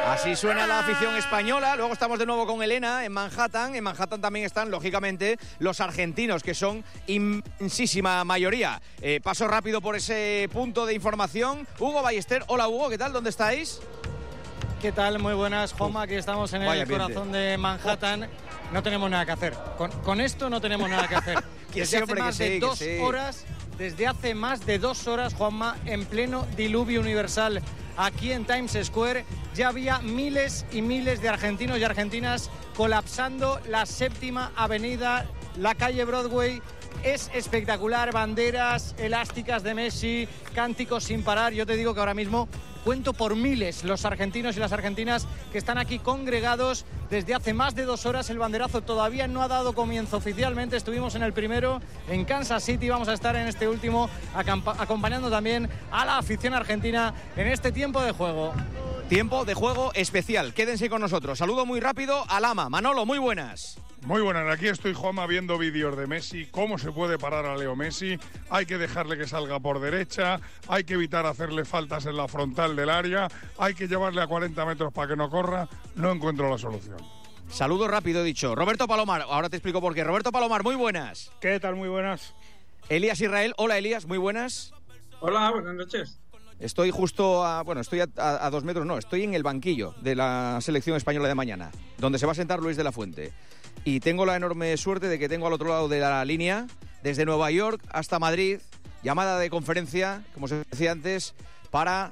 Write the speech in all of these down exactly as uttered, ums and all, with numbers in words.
Así suena la afición española. Luego estamos de nuevo con Elena en Manhattan. En Manhattan también están, lógicamente, los argentinos, que son inmensísima mayoría. Eh, paso rápido por ese punto de información. Hugo Ballester. Hola, Hugo, ¿qué tal? ¿Dónde estáis? ¿Qué tal? Muy buenas, Juanma. Aquí estamos en el corazón de Manhattan. No tenemos nada que hacer. Con, con esto no tenemos nada que hacer. Desde hace más de dos horas, desde hace más de dos horas, Juanma, en pleno diluvio universal, aquí en Times Square, ya había miles y miles de argentinos y argentinas colapsando la séptima avenida, la calle Broadway. Es espectacular, banderas elásticas de Messi, cánticos sin parar. Yo te digo que ahora mismo cuento por miles los argentinos y las argentinas que están aquí congregados desde hace más de dos horas. El banderazo todavía no ha dado comienzo oficialmente. Estuvimos en el primero en Kansas City. Vamos a estar en este último acompañando también a la afición argentina en este tiempo de juego. Tiempo de juego especial. Quédense con nosotros. Saludo muy rápido a Lama. Manolo, muy buenas. Muy buenas, aquí estoy, Juanma, viendo vídeos de Messi, cómo se puede parar a Leo Messi. Hay que dejarle que salga por derecha, hay que evitar hacerle faltas en la frontal del área, hay que llevarle a cuarenta metros para que no corra. No encuentro la solución. Saludo rápido, he dicho. Roberto Palomar, ahora te explico por qué. Roberto Palomar, muy buenas. ¿Qué tal? Muy buenas. Elías Israel, hola Elías, muy buenas. Hola, buenas noches. Estoy justo a, bueno, estoy a, a, a dos metros, no, estoy en el banquillo de la selección española de mañana, donde se va a sentar Luis de la Fuente. Y tengo la enorme suerte de que tengo al otro lado de la línea, desde Nueva York hasta Madrid, llamada de conferencia, como se decía antes, para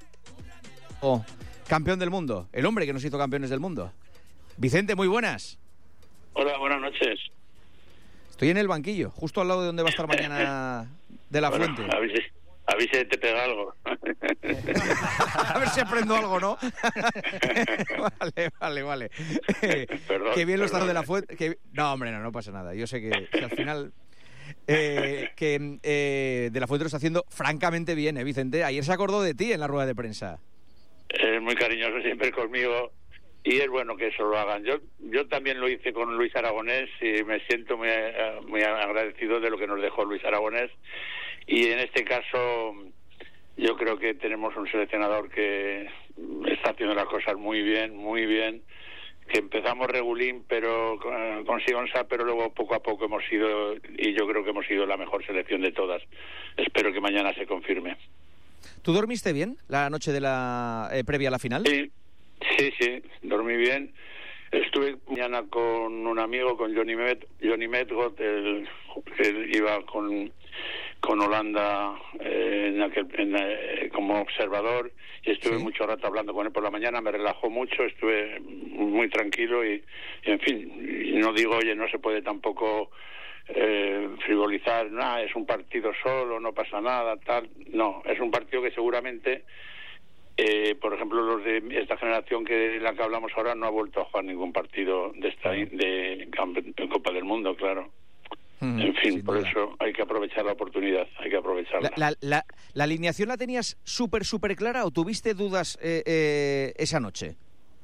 oh, campeón del mundo, el hombre que nos hizo campeones del mundo. Vicente, muy buenas. Hola, buenas noches. Estoy en el banquillo, justo al lado de donde va a estar mañana de la bueno, Fuente. A ver si, a ver si te pega algo. A ver si aprendo algo, ¿no? Vale, vale, vale. Perdón, Qué bien lo está perdón. de la Fuente. Que... No, hombre, no, no pasa nada. Yo sé que, que al final... Eh, que eh, de la Fuente lo está haciendo francamente bien, ¿eh, Vicente? Ayer se acordó de ti en la rueda de prensa. Es muy cariñoso siempre conmigo y es bueno que eso lo hagan. Yo yo también lo hice con Luis Aragonés y me siento muy, muy agradecido de lo que nos dejó Luis Aragonés. Y en este caso yo creo que tenemos un seleccionador que está haciendo las cosas muy bien, muy bien, que empezamos regulín pero con, con Sigonsa, pero luego poco a poco hemos sido, y yo creo que hemos sido la mejor selección de todas. Espero que mañana se confirme. ¿Tú dormiste bien la noche de la eh, previa a la final? Sí, sí, sí, dormí bien. Estuve mañana con un amigo, con Johnny Met, Johnny Metgot, el que iba con con Holanda eh, en aquel, en, eh, como observador, y estuve ¿Sí? mucho rato hablando con él por la mañana. Me relajó mucho, estuve muy tranquilo y, y en fin, y no digo, oye, no se puede tampoco eh, frivolizar, nada, es un partido solo, no pasa nada, tal. No, es un partido que seguramente Eh, por ejemplo, los de esta generación que la que hablamos ahora no ha vuelto a jugar ningún partido de esta de, de Copa del Mundo, claro. Mm, en fin, por duda. Eso hay que aprovechar la oportunidad, hay que aprovecharla. ¿La, la, la, la alineación la tenías súper, súper clara o tuviste dudas eh, eh, esa noche?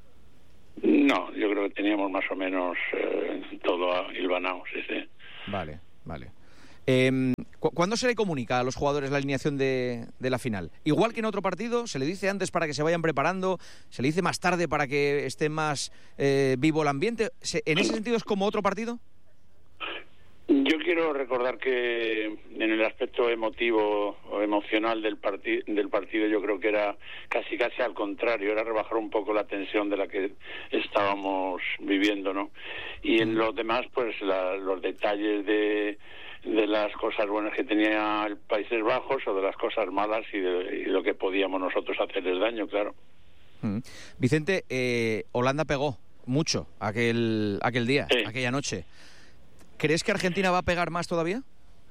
No, yo creo que teníamos más o menos eh, todo hilvanado, sí, sí. Vale, vale. Eh, ¿Cuándo se le comunica a los jugadores la alineación de, de la final? Igual que en otro partido, ¿se le dice antes para que se vayan preparando? ¿Se le dice más tarde para que esté más eh, vivo el ambiente? ¿En ese sentido es como otro partido? Yo quiero recordar que en el aspecto emotivo o emocional del, parti- del partido yo creo que era casi casi al contrario, era rebajar un poco la tensión de la que estábamos viviendo, ¿no? Y en los demás, pues la, los detalles de... de las cosas buenas que tenía el Países Bajos o de las cosas malas y de y lo que podíamos nosotros hacerles daño, claro. Mm. Vicente, eh, Holanda pegó mucho aquel aquel día, sí. aquella noche. ¿Crees que Argentina va a pegar más todavía?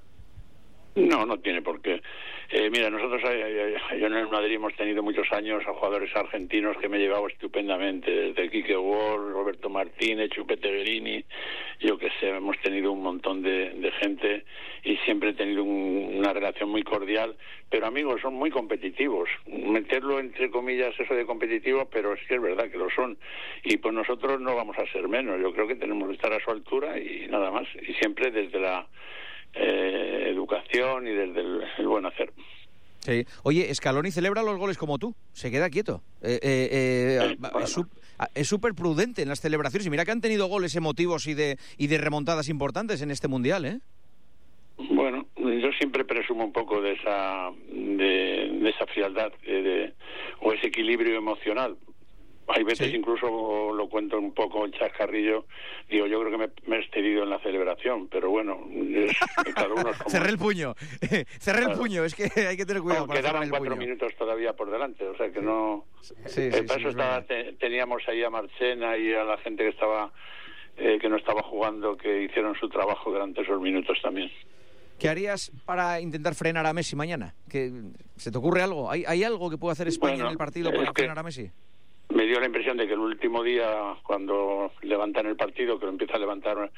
No, no tiene por qué. Eh, mira, nosotros yo en el Madrid hemos tenido muchos años a jugadores argentinos que me he llevado estupendamente, desde Quique Wall, Roberto Martínez, Chupete Guerini, yo que sé, hemos tenido un montón de, de gente y siempre he tenido un, una relación muy cordial, pero amigos, son muy competitivos. Meterlo entre comillas eso de competitivo, pero sí es verdad que lo son. Y pues nosotros no vamos a ser menos, yo creo que tenemos que estar a su altura y nada más. Y siempre desde la... Eh, educación y desde el, el buen hacer. Sí. Oye, Scaloni celebra los goles como tú, se queda quieto. Eh, eh, eh, bueno. Es súper prudente en las celebraciones y mira que han tenido goles emotivos y de y de remontadas importantes en este Mundial, ¿eh? Bueno, yo siempre presumo un poco de esa de, de esa frialdad de, de, o ese equilibrio emocional. Hay veces, sí, incluso lo cuento un poco el chascarrillo, digo, yo creo que me, me he excedido en la celebración, pero bueno, es, cada uno es como... Cerré el puño, cerré claro. el puño, es que hay que tener cuidado. No, quedaban cuatro puño. minutos todavía por delante, o sea que no... Sí, sí, eh, sí, para sí, eso estaba, te, teníamos ahí a Marchena y a la gente que estaba eh, que no estaba jugando, que hicieron su trabajo durante esos minutos también. ¿Qué harías para intentar frenar a Messi mañana? ¿Que, ¿Se te ocurre algo? ¿Hay, hay algo que pueda hacer España bueno, en el partido para frenar a Messi? Me dio la impresión de que el último día, cuando levantan el partido, que lo empieza a levantar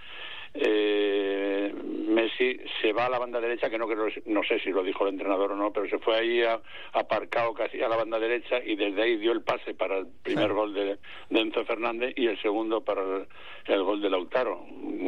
eh, Messi, se va a la banda derecha, que no creo, no sé si lo dijo el entrenador o no, pero se fue ahí a, aparcado casi a la banda derecha y desde ahí dio el pase para el primer sí. gol de, de Enzo Fernández y el segundo para el, el gol de Lautaro.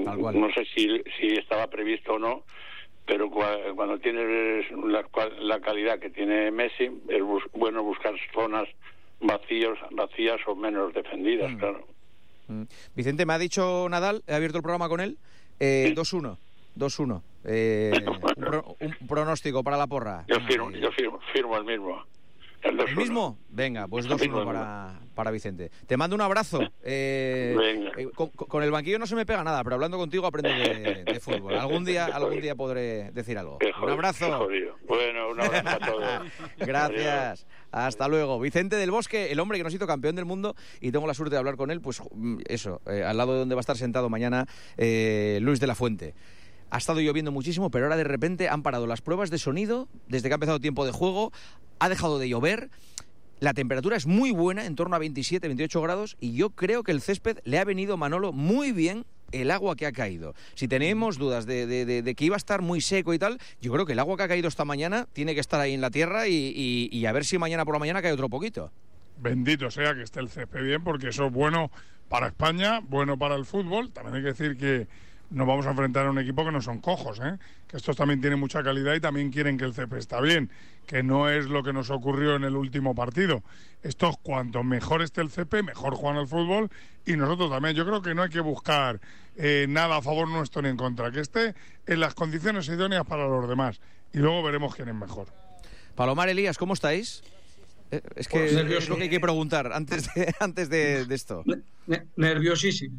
No sé si, si estaba previsto o no, pero cuando tienes la, la calidad que tiene Messi, es bus, bueno buscar zonas vacíos, vacías o menos defendidas, mm. claro. Mm. Vicente, me ha dicho Nadal, he abierto el programa con él, eh, sí. dos uno, dos uno. Eh, un, pro, un pronóstico para la porra. Yo firmo, yo firmo, firmo el mismo. ¿El, ¿El mismo? Venga, pues dos uno para, para Vicente. Te mando un abrazo. Eh, Venga. Eh, con, con el banquillo no se me pega nada, pero hablando contigo aprendo de, de fútbol. Algún día, algún día podré decir algo. Jodido, un abrazo. Bueno, un abrazo a todos. Gracias. Hasta luego. Vicente del Bosque, el hombre que nos hizo campeón del mundo, y tengo la suerte de hablar con él, pues eso, eh, al lado de donde va a estar sentado mañana eh, Luis de la Fuente. Ha estado lloviendo muchísimo, pero ahora de repente han parado las pruebas de sonido desde que ha empezado tiempo de juego, ha dejado de llover, la temperatura es muy buena, en torno a veintisiete, veintiocho grados, y yo creo que el césped le ha venido, Manolo, muy bien el agua que ha caído. Si tenemos dudas de, de, de, de que iba a estar muy seco y tal, yo creo que el agua que ha caído esta mañana tiene que estar ahí en la tierra y, y, y a ver si mañana por la mañana cae otro poquito. Bendito sea que esté el césped bien, porque eso es bueno para España, bueno para el fútbol. También hay que decir que nos vamos a enfrentar a un equipo que no son cojos, ¿eh? Que estos también tienen mucha calidad y también quieren que el césped está bien, que no es lo que nos ocurrió en el último partido. Estos, cuanto mejor esté el césped, mejor juegan al fútbol, y nosotros también. Yo creo que no hay que buscar eh, nada a favor nuestro ni en contra, que esté en las condiciones idóneas para los demás, y luego veremos quién es mejor. Palomar, Elías, ¿cómo estáis? Eh, es que pues es lo que hay que preguntar antes de, antes de, de esto. Ne- nerviosísimo.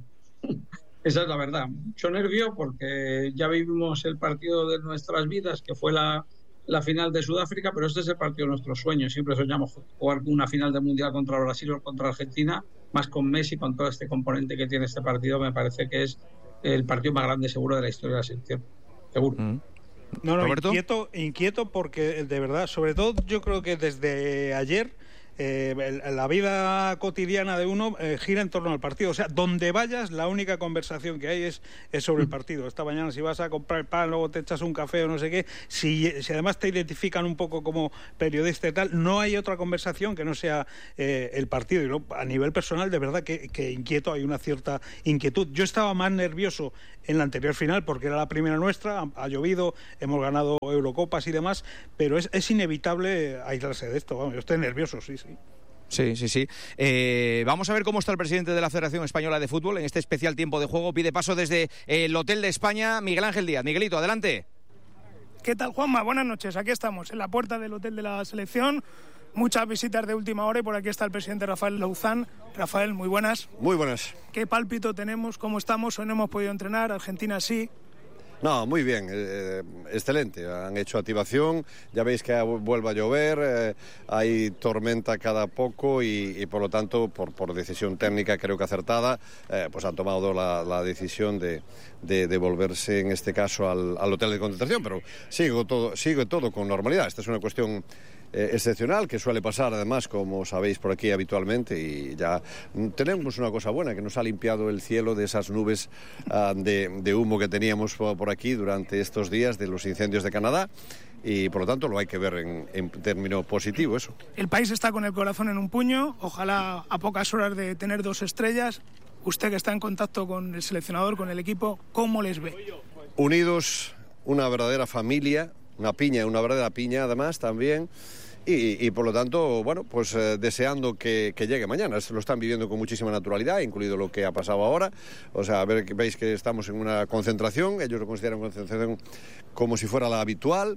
Esa es la verdad. Mucho nervio porque ya vivimos el partido de nuestras vidas, que fue la, la final de Sudáfrica, pero este es el partido de nuestros sueños. Siempre soñamos jugar una final del Mundial contra Brasil o contra Argentina, más con Messi, con todo este componente que tiene este partido. Me parece que es el partido más grande seguro de la historia de la selección. Seguro. Mm. No, no, inquieto, inquieto porque de verdad, sobre todo yo creo que desde ayer Eh, la vida cotidiana de uno eh, gira en torno al partido. O sea, donde vayas, la única conversación que hay es, es sobre el partido. Esta mañana, si vas a comprar pan, luego te echas un café o no sé qué, si, si además te identifican un poco como periodista y tal, no hay otra conversación que no sea eh, el partido. Y luego, a nivel personal, de verdad que, que inquieto, hay una cierta inquietud. Yo estaba más nervioso en la anterior final porque era la primera nuestra, ha, ha llovido, hemos ganado Eurocopas y demás, pero es, es inevitable aislarse de esto. Vamos, yo estoy nervioso, sí, sí. Sí, sí, sí. Eh, vamos a ver cómo está el presidente de la Federación Española de Fútbol en este especial tiempo de juego. Pide paso desde el Hotel de España, Miguel Ángel Díaz. Miguelito, adelante. ¿Qué tal, Juanma? Buenas noches. Aquí estamos, en la puerta del Hotel de la Selección. Muchas visitas de última hora y por aquí está el presidente Rafael Louzán. Rafael, muy buenas. Muy buenas. ¿Qué pálpito tenemos? ¿Cómo estamos? Hoy no hemos podido entrenar. Argentina sí. No, muy bien, eh, excelente. Han hecho activación, ya veis que vuelve a llover, eh, hay tormenta cada poco y, y por lo tanto, por, por decisión técnica creo que acertada, eh, pues han tomado la, la decisión de, de, de volverse en este caso al, al hotel de concentración, pero sigue todo, sigue todo con normalidad. Esta es una cuestión Eh, excepcional, que suele pasar además, como sabéis, por aquí habitualmente, y ya tenemos una cosa buena, que nos ha limpiado el cielo de esas nubes uh, de, de humo que teníamos por, por aquí durante estos días de los incendios de Canadá, y por lo tanto lo hay que ver en, en término positivo eso. El país está con el corazón en un puño, ojalá a pocas horas de tener dos estrellas. Usted, que está en contacto con el seleccionador, con el equipo, ¿cómo les ve? Unidos, una verdadera familia, una piña, una verdadera piña además también. Y, y por lo tanto, bueno, pues eh, deseando que, que llegue mañana. Lo están viviendo con muchísima naturalidad, incluido lo que ha pasado ahora. O sea, a ver, veis que estamos en una concentración, ellos lo consideran concentración como si fuera la habitual.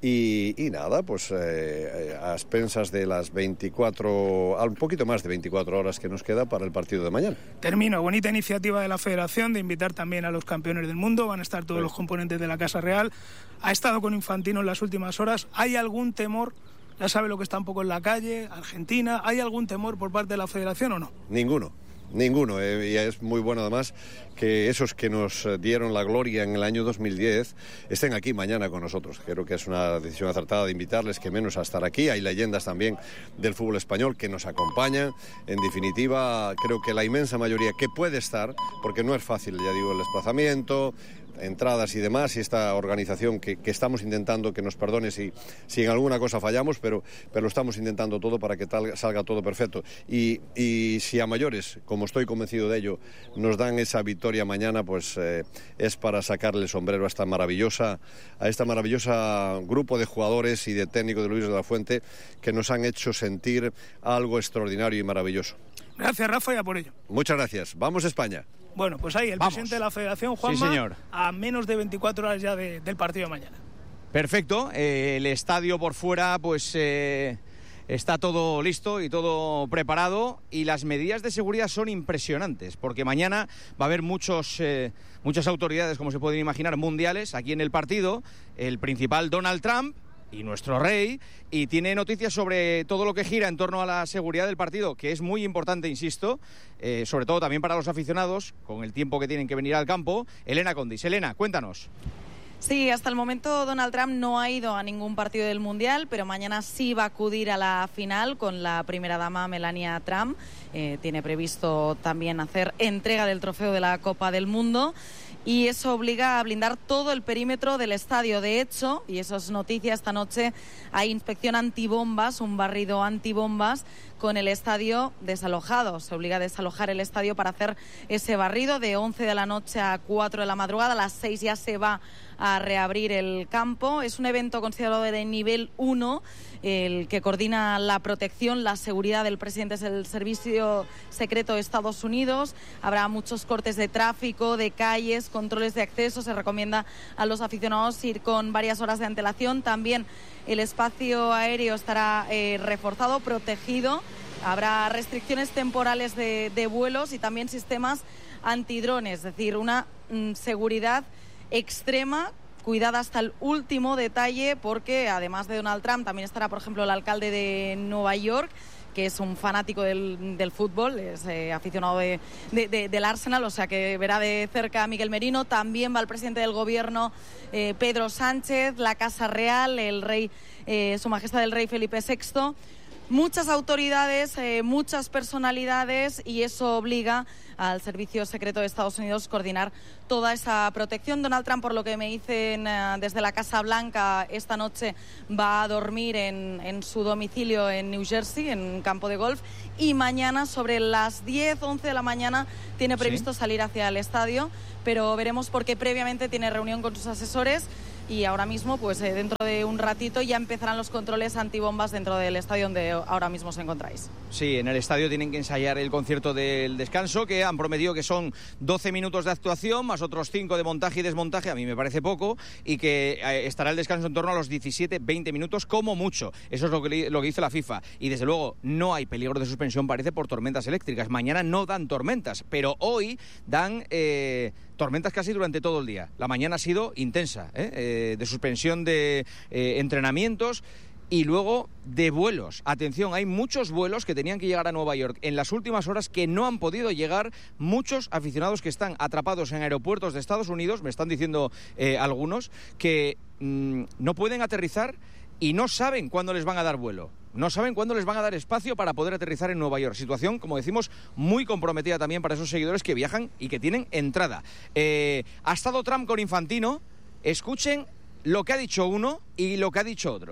Y, y nada, pues eh, a expensas de las veinticuatro, un poquito más de veinticuatro horas que nos queda para el partido de mañana. Termino, bonita iniciativa de la Federación de invitar también a los campeones del mundo, van a estar todos sí. los componentes de la Casa Real. Ha estado con Infantino en las últimas horas. ¿Hay algún temor? Ya sabe lo que está un poco en la calle, Argentina. ¿Hay algún temor por parte de la Federación o no? Ninguno. Ninguno, eh, y es muy bueno además que esos que nos dieron la gloria en el año dos mil diez estén aquí mañana con nosotros. Creo que es una decisión acertada de invitarles, que menos a estar aquí. Hay leyendas también del fútbol español que nos acompañan. En definitiva, creo que la inmensa mayoría que puede estar, porque no es fácil, ya digo, el desplazamiento, entradas y demás, y esta organización que, que estamos intentando, que nos perdone si, si en alguna cosa fallamos, pero, pero estamos intentando todo para que tal, salga todo perfecto. Y, y si a mayores, como estoy convencido de ello, nos dan esa victoria mañana, pues eh, es para sacarle el sombrero a esta maravillosa, a esta maravillosa grupo de jugadores y de técnicos de Luis de la Fuente, que nos han hecho sentir algo extraordinario y maravilloso. Gracias, Rafa, y a por ello. Muchas gracias. Vamos a España. Bueno, pues ahí el Vamos. presidente de la Federación, Juanma, sí, señor. a menos de veinticuatro horas ya de, del partido de mañana. Perfecto, eh, el estadio por fuera pues eh, está todo listo y todo preparado, y las medidas de seguridad son impresionantes, porque mañana va a haber muchos, eh, muchas autoridades, como se pueden imaginar, mundiales aquí en el partido. El principal, Donald Trump, y nuestro rey, y tiene noticias sobre todo lo que gira en torno a la seguridad del partido, que es muy importante, insisto, eh, sobre todo también para los aficionados, con el tiempo que tienen que venir al campo. Elena Condis. Elena, cuéntanos. Sí, hasta el momento Donald Trump no ha ido a ningún partido del Mundial, pero mañana sí va a acudir a la final con la primera dama Melania Trump. Eh, tiene previsto también hacer entrega del trofeo de la Copa del Mundo, y eso obliga a blindar todo el perímetro del estadio. De hecho, y eso es noticia, esta noche hay inspección antibombas, un barrido antibombas con el estadio desalojado. Se obliga a desalojar el estadio para hacer ese barrido de once de la noche a cuatro de la madrugada. A las seis ya se va a reabrir el campo. Es un evento considerado de nivel uno, el que coordina la protección, la seguridad del presidente es el Servicio Secreto de Estados Unidos. Habrá muchos cortes de tráfico, de calles, controles de acceso. Se recomienda a los aficionados ir con varias horas de antelación. También el espacio aéreo estará eh, reforzado, protegido. Habrá restricciones temporales de, de vuelos y también sistemas antidrones, es decir, una mm, seguridad extrema, cuidada hasta el último detalle, porque además de Donald Trump también estará, por ejemplo, el alcalde de Nueva York, que es un fanático del, del fútbol, es eh, aficionado de, de, de, del Arsenal, o sea que verá de cerca a Miguel Merino. También va el presidente del gobierno, eh, Pedro Sánchez, la Casa Real, el rey, eh, Su Majestad el Rey Felipe sexto. Muchas autoridades, eh, muchas personalidades, y eso obliga al Servicio Secreto de Estados Unidos coordinar toda esa protección. Donald Trump, por lo que me dicen uh, desde la Casa Blanca, esta noche va a dormir en, en su domicilio en New Jersey, en un campo de golf, y mañana sobre las diez, once de la mañana tiene previsto ¿Sí? salir hacia el estadio, pero veremos porque previamente tiene reunión con sus asesores. Y ahora mismo, pues eh, dentro de un ratito ya empezarán los controles antibombas dentro del estadio donde ahora mismo os encontráis. Sí, en el estadio tienen que ensayar el concierto del descanso, que han prometido que son doce minutos de actuación, más otros cinco de montaje y desmontaje, a mí me parece poco, y que eh, estará el descanso en torno a los diecisiete, veinte minutos como mucho. Eso es lo que, lo que dice la FIFA. Y desde luego no hay peligro de suspensión, parece, por tormentas eléctricas. Mañana no dan tormentas, pero hoy dan eh, tormentas casi durante todo el día. La mañana ha sido intensa, ¿eh? Eh, de suspensión de eh, entrenamientos y luego de vuelos. Atención, hay muchos vuelos que tenían que llegar a Nueva York en las últimas horas que no han podido llegar. Muchos aficionados que están atrapados en aeropuertos de Estados Unidos, me están diciendo eh, algunos, que mmm, no pueden aterrizar y no saben cuándo les van a dar vuelo. No saben cuándo les van a dar espacio para poder aterrizar en Nueva York. Situación, como decimos, muy comprometida también para esos seguidores que viajan y que tienen entrada. Eh, ha estado Trump con Infantino. Escuchen lo que ha dicho uno y lo que ha dicho otro.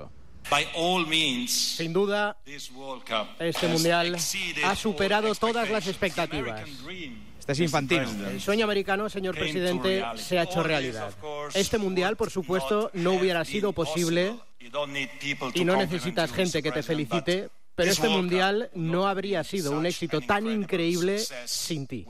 Sin duda, este Mundial ha superado todas las expectativas. Este es Infantino. El sueño americano, señor presidente, se ha hecho realidad. Este Mundial, por supuesto, no hubiera sido posible y no necesitas gente que te felicite, pero este Mundial no habría sido un éxito tan increíble sin ti.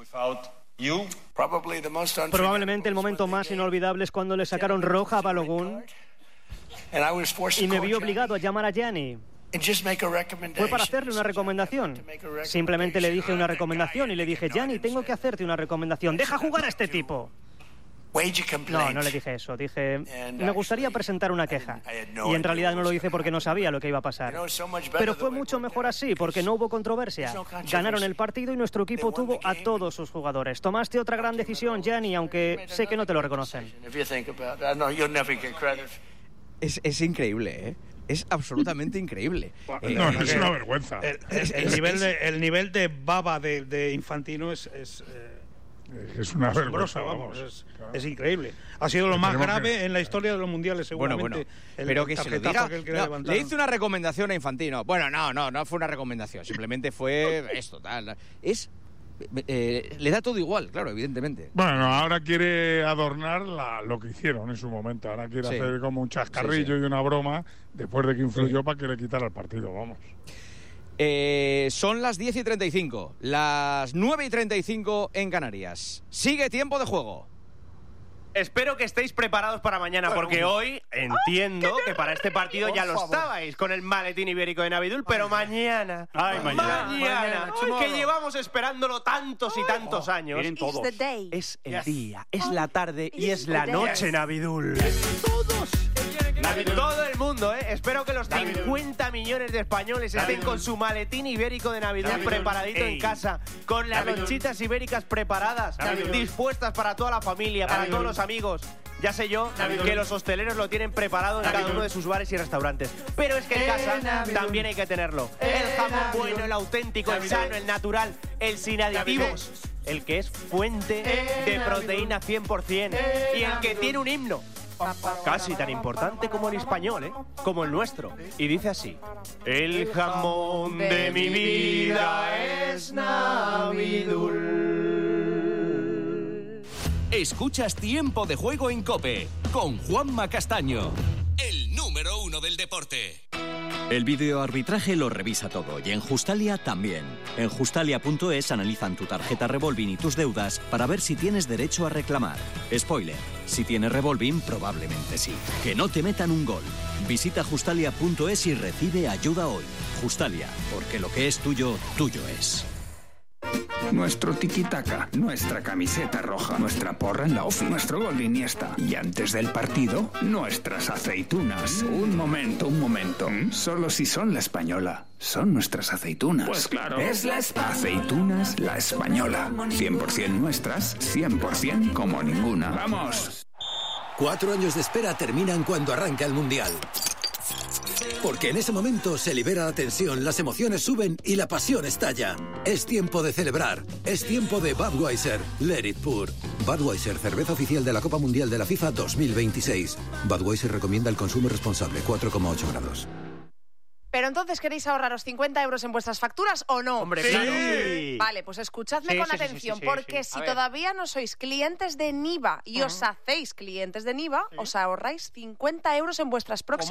Probablemente el momento más inolvidable es cuando le sacaron roja a Balogun y me vi obligado a llamar a Gianni. Fue para hacerle una recomendación. Simplemente le dije una recomendación y le dije, Gianni, tengo que hacerte una recomendación. ¡Deja jugar a este tipo! No, no le dije eso. Dije, me gustaría presentar una queja. Y en realidad no lo hice porque no sabía lo que iba a pasar. Pero fue mucho mejor así, porque no hubo controversia. Ganaron el partido y nuestro equipo tuvo a todos sus jugadores. Tomaste otra gran decisión, Gianni, aunque sé que no te lo reconocen. Es, es increíble, ¿eh? Es absolutamente increíble. Eh, no, no, es una vergüenza. El, el, el, nivel, de, el nivel de baba de, de Infantino es... es eh... Es una vergüenza, vamos. Es, claro. es increíble. Ha sido lo más grave que... en la historia de los mundiales, seguramente. Bueno, bueno. El, pero que se lo diga. Que que no, le hice una recomendación a Infantino. Bueno, no, no, no fue una recomendación. Simplemente fue esto, tal. Es... Eh, le da todo igual, claro, evidentemente. Bueno, ahora quiere adornar la, lo que hicieron en su momento. Ahora quiere sí. hacer como un chascarrillo sí, sí. y una broma después de que influyó sí. para que le quitara el partido, vamos. Eh, son las diez y treinta y cinco, las nueve y treinta y cinco en Canarias. Sigue tiempo de juego. Espero que estéis preparados para mañana, porque hoy entiendo que para este partido ya lo estabais con el maletín ibérico de Navidul, pero mañana, Ay, mañana, mañana, mañana que llevamos esperándolo tantos y tantos años, Miren todos. es el día, es la tarde y es la noche, Navidul. Todos. Todo el mundo, ¿eh? Espero que los cincuenta millones de españoles estén con su maletín ibérico de Navidul preparadito en casa, con las lonchitas ibéricas preparadas, dispuestas para toda la familia, para todos los amigos. Ya sé yo que los hosteleros lo tienen preparado en cada uno de sus bares y restaurantes. Pero es que en casa también hay que tenerlo. El jamón bueno, el auténtico, el sano, el natural, el sin aditivos, el que es fuente de proteína cien por cien y el que tiene un himno casi tan importante como el español, ¿eh? Como el nuestro. Y dice así: el jamón de mi vida es Navidul. Escuchas Tiempo de Juego en COPE con Juanma Castaño, el número uno del deporte. El videoarbitraje lo revisa todo y en Justalia también. En Justalia punto es analizan tu tarjeta Revolving y tus deudas para ver si tienes derecho a reclamar. Spoiler, si tienes Revolving probablemente sí. Que no te metan un gol. Visita Justalia punto es y recibe ayuda hoy. Justalia, porque lo que es tuyo, tuyo es. Nuestro tiki-taka, nuestra camiseta roja, nuestra porra en la ofi, nuestro gol de Iniesta. Y antes del partido, nuestras aceitunas. Un momento, un momento. ¿Mm? Solo si son la española. Son nuestras aceitunas. Pues claro. Es la espa- Aceitunas La Española. cien por cien nuestras, cien por cien como ninguna. ¡Vamos! Cuatro años de espera terminan cuando arranca el Mundial. Porque en ese momento se libera la tensión, las emociones suben y la pasión estalla. Es tiempo de celebrar. Es tiempo de Budweiser. Let it pour. Budweiser, cerveza oficial de la Copa Mundial de la FIFA dos mil veintiséis. Budweiser recomienda el consumo responsable, cuatro coma ocho grados. Pero entonces, ¿queréis ahorraros cincuenta euros en vuestras facturas o no? ¡Hombre, sí! Claro. Vale, pues escuchadme Sí, con sí, sí, atención, sí, sí, porque sí. si A ver. todavía no sois clientes de Niva y os hacéis clientes de Niva, os ahorráis cincuenta euros en vuestras próximas